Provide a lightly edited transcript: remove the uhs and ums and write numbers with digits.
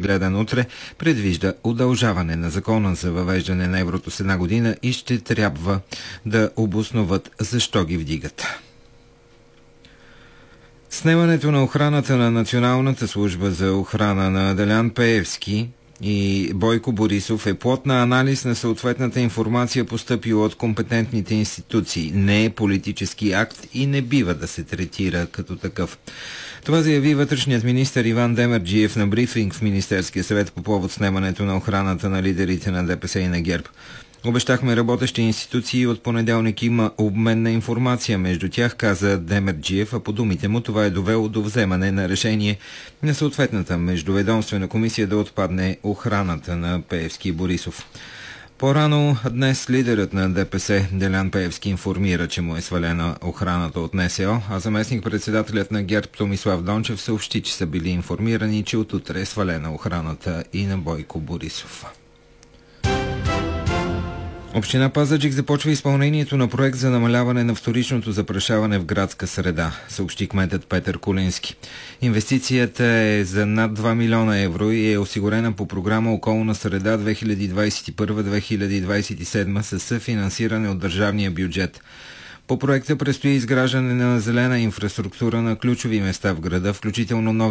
гледан утре, предвижда удължаване на закона за въвеждане на еврото с 1 година и ще трябва да обосноват защо ги вдигат. Снемането на охраната на Националната служба за охрана на Делян Пеевски и Бойко Борисов е плод на анализ на съответната информация, постъпила от компетентните институции. Не е политически акт и не бива да се третира като такъв. Това заяви вътрешният министър Иван Демерджиев на брифинг в Министерския съвет по повод снемането на охраната на лидерите на ДПС и на ГЕРБ. Обещахме работещи институции и от понеделник има обмен на информация между тях, каза Демерджиев, а по думите му това е довело до вземане на решение на съответната междуведомствена комисия да отпадне охраната на Пеевски и Борисов. По-рано днес лидерът на ДПС Делян Пеевски информира, че му е свалена охраната от НСО, а заместник-председателят на ГЕРБ Томислав Дончев съобщи, че са били информирани, че отутре е свалена охраната и на Бойко Борисов. Община Пазарджик започва изпълнението на проект за намаляване на вторичното запрашаване в градска среда, съобщи кметът Петър Кулински. Инвестицията е за над 2 милиона евро и е осигурена по програма Околна среда 2021-2027 със съфинансиране от държавния бюджет. По проекта предстои изграждане на зелена инфраструктура на ключови места в града, включително нови